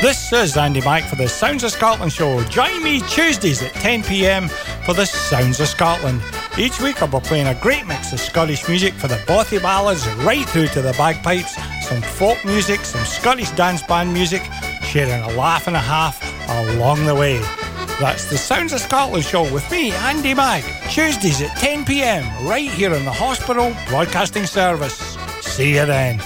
This is Andy Mack for the Sounds of Scotland show. Join me Tuesdays at 10 p.m. for the Sounds of Scotland. Each week I'll be playing a great mix of Scottish music for the bothy ballads right through to the bagpipes, some folk music, some Scottish dance band music, sharing a laugh and a half along the way. That's the Sounds of Scotland show with me, Andy Mack, Tuesdays at 10 p.m. right here on the Hospital Broadcasting Service. See you then.